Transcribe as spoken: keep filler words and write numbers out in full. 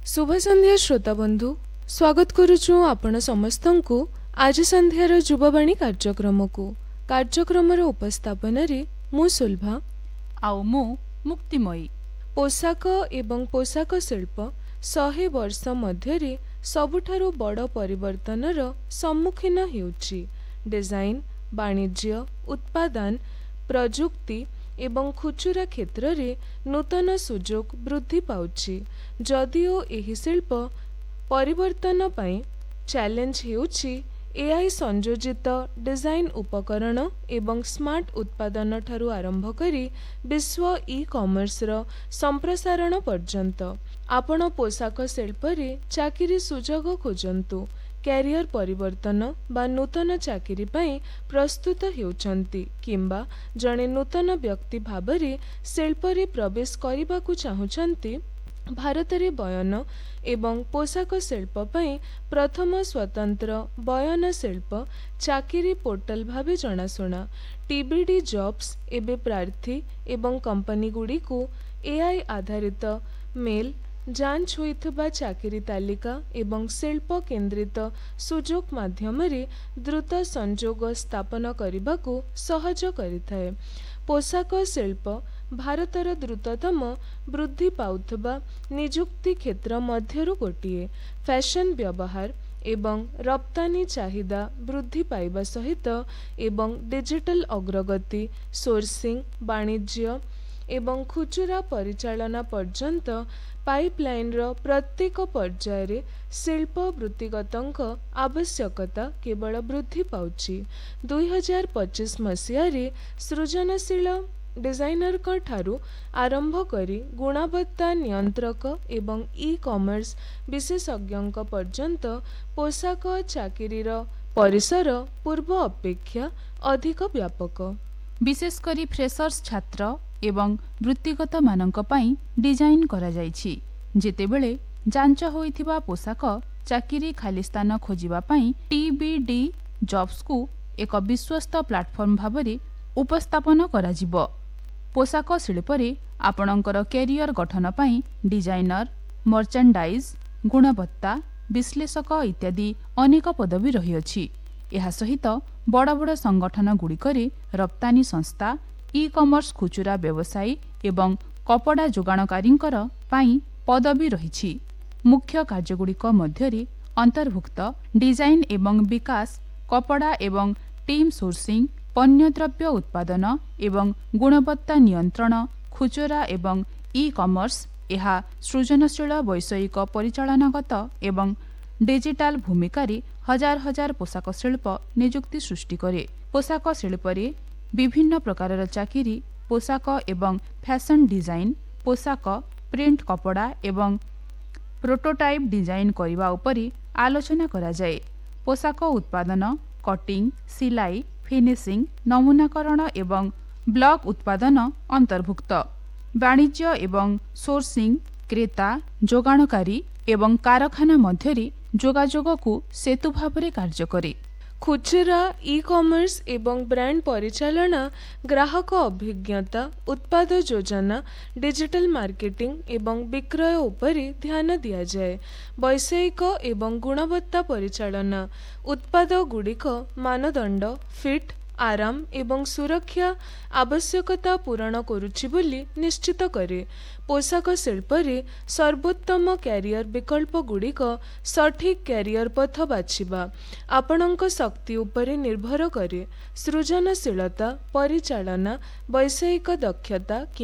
शुभ संध्या श्रोता बंधु स्वागत करुचु आपण समस्तंकु आज संध्यार युववाणी कार्यक्रम को कार्यक्रम उपस्थापन रे मु सुलभा आउ मु मुक्तिमयी। पोशाक एवं पोशाक शिल्प शहे वर्ष मध्य सबुठारु बड़ परिवर्तनर सम्मुखीन हेउछि। डिजाइन वाणिज्य उत्पादन प्रजुक्ति एवं खुचुरा क्षेत्र रे नूतन सुजोग वृद्धि पाउछि। जदिओ एही शिल्प परिवर्तन पई चैलेंज हेउछि एआई संयोजित डिजाइन उपकरण एवं स्मार्ट उत्पादन ठारू आरंभ करी विश्व ई कॉमर्स रो संप्रसारण पर्यंत। आपण पोशाक शिल्प रे चाकिरी सुजोग खोजंतु, कैरियर परिवर्तन बा नूतन चाकिरी पई प्रस्तुत हेउछंती किंबा जणे नूतन व्यक्ति भाबरे शिल्प रे प्रवेश करिबाकू चाहुछंती। भारत रे बयन एवं पोशाक शिल्प पई प्रथम स्वतंत्र बयन शिल्प चाकिरी पोर्टल भावे जनाशुना टीबीडी जॉब्स एबे प्रार्थी एवं कंपनी गुडी को एआई आधारित मेल जांच होइथबा चाकिरी तालिका एवं शिल्प केंद्रित सुजोग माध्यम रे द्रुत संजोग स्थापन करिबाकू सहज करिथाय। पोशाक शिल्प भारतर द्रुततम वृद्धि पाउथबा निजुक्ति क्षेत्र मध्यरु गोटिए। फैशन व्यवहार एवं रप्तानी चाहिदा वृद्धि पाइबा सहित एवं डिजिटल अग्रगति सोर्सिंग वाणिज्य एवं खुचुरा परिचालना पर्यंत पाइपलाइन रो प्रत्येक पर्याय शिल्प वृत्तिगतंक आवश्यकता केवल वृद्धि पाउछि। दुई हजार पच्चीस मसीह रे सृजनशील डिजाइनर का ठारू आरंभ करी गुणवत्ता नियंत्रक एवं ई कॉमर्स विशेषज्ञ पर्यंत पोशाक चाकिरीर परिसर पूर्व अपेक्षा अधिक व्यापक। विशेषकरी फ्रेशर्स छात्र एवं वृत्तिगत मानक पई डिजाइन करा जाइछि। जेतेबेले जांच होइथिबा पोशाक चाकिरी खाली स्थान खोजिबा पई टीबीडी जॉब्स को एक विश्वस्त प्लाटफॉर्म भाबरे उपस्थापन करा जिवो। पोशाक शिल्परे आपणकर कैरियर गठन पई डिजाइनर मर्चेंडाइज गुणवत्ता विश्लेषक इत्यादि अनेक पदवी रहिअछि। एहा सहित बड़ बड़ संगठन गुड़िकरे रप्तानी संस्था ई कॉमर्स खुचुरा व्यवसायी एवं कपड़ा जोगाणकारींकर पाई पदवी रहिछि। मुख्य कार्यगुड़िक मध्यरे अंतर्भुक्त डिजाइन एवं विकास कपड़ा एवं टीम सोर्सिंग पण्यद्रव्य उत्पादन एवं गुणवत्ता नियंत्रण खुचुरा एवं ई कॉमर्स एहा सृजनशील वैषयिक परिचालनागत एवं डिजिटाल भूमिकारे हजार हजार पोशाक शिल्प निजुक्ति सृष्टि करे। पोशाक शिल्परे विभिन्न प्रकारर चाकिरी पोशाक एवं फैशन डिजाइन पोशाक प्रिंट कपड़ा एवं प्रोटोटाइप डिजाइन करने उपरि आलोचना करा जाए। पोशाक उत्पादन कटिंग सिलाई फिनिशिंग नमूनाकरण एवं ब्लॉक उत्पादन अंतर्भुक्त। वाणिज्य एवं सोर्सिंग क्रेता जोगाणकारी एवं कारखाना मध्यरे जोगाजोग को सेतु भावरे कार्य करे। खुचुरा ई कॉमर्स एवं ब्रांड परिचालना ग्राहक अभिज्ञता उत्पाद योजना डिजिटल मार्केटिंग एवं विक्रय उपरि ध्यान दिया जाए। वैषयिक एवं गुणवत्ता परिचालना उत्पाद गुड़िक मानदंड फिट आराम एवं सुरक्षा आवश्यकता पूरण करुछि बोली निश्चित करे। पोशाक शिल्प रे सर्वोत्तम कैरियर विकल्प गुड़िक सठिक कैरियर पथ बाछिबा आपणक शक्ति उपरे निर्भर करे। सृजनशीलता परिचालना वैषयिक दक्षता